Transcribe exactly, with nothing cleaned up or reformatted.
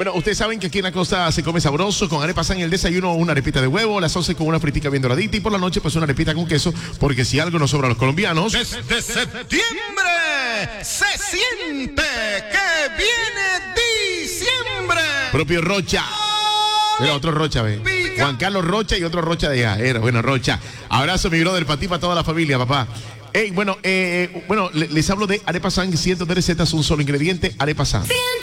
Bueno, ustedes saben que aquí en la costa se come sabroso con arepa san en el desayuno, una arepita de huevo, a las once con una fritica bien doradita y por la noche pues una arepita con queso, porque si algo nos sobra a los colombianos. Desde septiembre se siente que viene diciembre. Propio Rocha. Era otro Rocha, ve. Juan Carlos Rocha y otro Rocha de allá. Era, bueno, Rocha. Abrazo, mi brother, para ti, para toda la familia, papá. Hey, bueno, eh, bueno, les hablo de arepa san, ciento tres recetas, un solo ingrediente, arepa san.